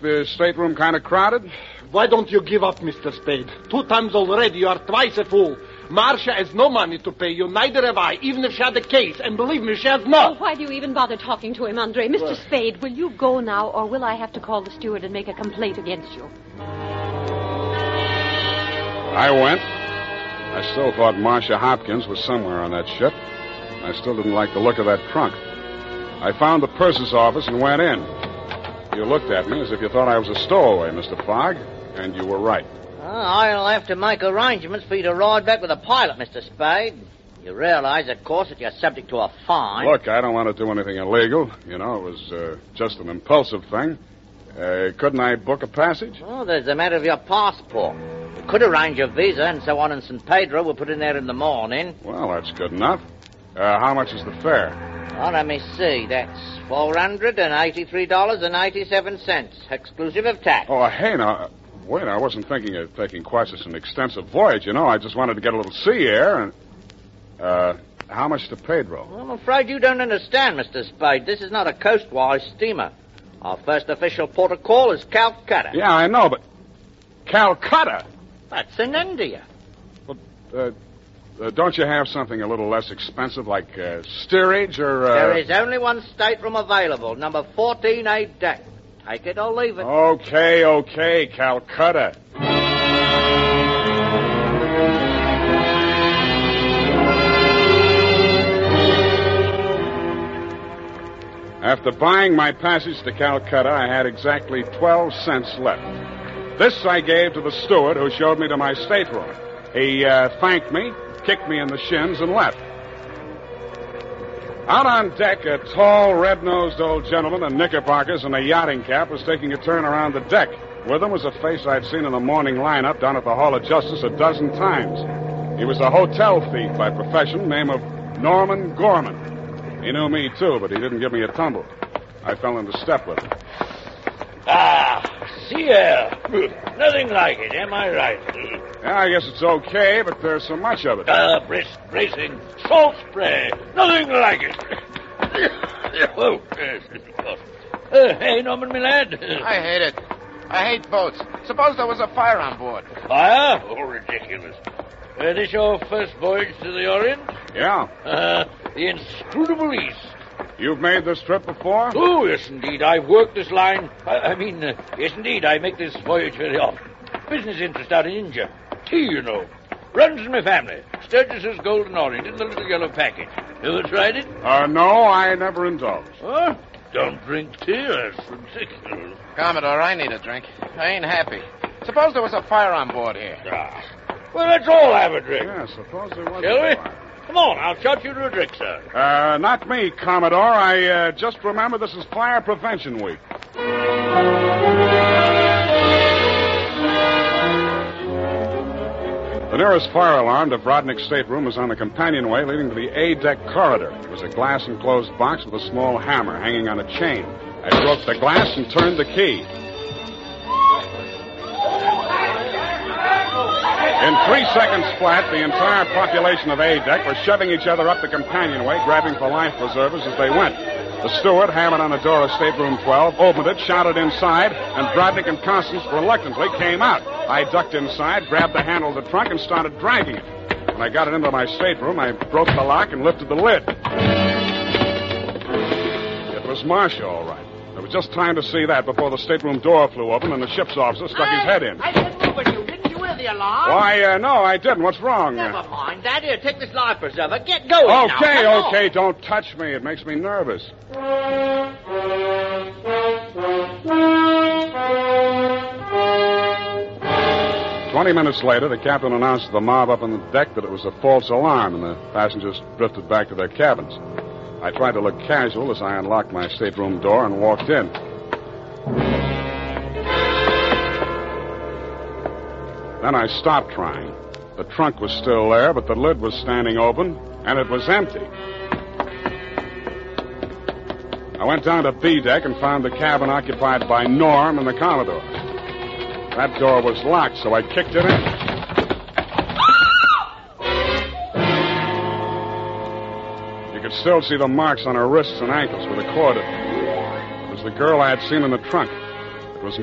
the stateroom kind of crowded? Why don't you give up, Mr. Spade? 2 times already, you are twice a fool. Marcia has no money to pay you, neither have I, even if she had the case. And believe me, she has not. Oh, why do you even bother talking to him, Andre? Mr. Spade, will you go now, or will I have to call the steward and make a complaint against you? I went. I still thought Marcia Hopkins was somewhere on that ship. I still didn't like the look of that trunk. I found the purser's office and went in. You looked at me as if you thought I was a stowaway, Mr. Fogg, and you were right. I'll have to make arrangements for you to ride back with a pilot, Mr. Spade. You realize, of course, that you're subject to a fine. Look, I don't want to do anything illegal. You know, it was just an impulsive thing. Couldn't I book a passage? Oh, there's the matter of your passport. You could arrange your visa and so on in St. Pedro. We'll put in there in the morning. Well, that's good enough. How much is the fare? Oh, let me see. That's $483.87, exclusive of tax. Oh, hey, now, wait, I wasn't thinking of taking quite such an extensive voyage, you know. I just wanted to get a little sea air and... how much to Pedro? Well, I'm afraid you don't understand, Mr. Spade. This is not a coastwise steamer. Our first official port of call is Calcutta. Yeah, I know, but... Calcutta? That's in India. Well, don't you have something a little less expensive, like steerage or... There is only one stateroom available, number 14A deck. Take it or leave it. Okay, Calcutta. After buying my passage to Calcutta, I had exactly 12 cents left. This I gave to the steward who showed me to my stateroom. He thanked me, kicked me in the shins, and left. Out on deck, a tall, red-nosed old gentleman in knickerbockers and a yachting cap was taking a turn around the deck. With him was a face I'd seen in the morning lineup down at the Hall of Justice a dozen times. He was a hotel thief by profession, name of Norman Gorman. He knew me, too, but he didn't give me a tumble. I fell into step with him. Sea air. Nothing like it, am I right? Yeah, I guess it's okay, but there's so much of it. Brisk, bracing, salt spray. Nothing like it. Oh, yes, of course. Hey, Norman, my lad. I hate it. I hate boats. Suppose there was a fire on board. Fire? Oh, ridiculous. This your first voyage to the Orient? Yeah. The inscrutable East. You've made this trip before? Oh, yes, indeed. I've worked this line. Yes, indeed. I make this voyage very often. Business interest out in India. Tea, you know. Runs in my family. Sturgis's Golden Orient in the little yellow package. Ever tried it? No, I never indulged. Huh? Don't drink tea. That's ridiculous. Commodore, I need a drink. I ain't happy. Suppose there was a fire on board here. Well, let's all have a drink. Yeah, suppose there was Shall a we? fire. Come on, I'll shot you to a drink, sir. Not me, Commodore. I just remember this is Fire Prevention Week. The nearest fire alarm to Brodnick's stateroom was on the companionway leading to the A-deck corridor. It was a glass-enclosed box with a small hammer hanging on a chain. I broke the glass and turned the key. In 3 seconds flat, the entire population of A-deck were shoving each other up the companionway, grabbing for life preservers as they went. The steward hammered on the door of stateroom 12, opened it, shouted inside, and Brodnick and Constance reluctantly came out. I ducked inside, grabbed the handle of the trunk, and started dragging it. When I got it into my stateroom, I broke the lock and lifted the lid. It was Marcia, all right. There was just time to see that before the stateroom door flew open and the ship's officer stuck his head in. I didn't move with you. Didn't you hear the alarm? Why, no, I didn't. What's wrong? Never mind that. Here, take this life preserver. Get going now. Come on. Okay. Don't touch me. It makes me nervous. 20 minutes later, the captain announced to the mob up on the deck that it was a false alarm, and the passengers drifted back to their cabins. I tried to look casual as I unlocked my stateroom door and walked in. Then I stopped trying. The trunk was still there, but the lid was standing open, and it was empty. I went down to B deck and found the cabin occupied by Norm and the Commodore. That door was locked, so I kicked it in. You could still see the marks on her wrists and ankles where the cord had been. It was the girl I had seen in the trunk.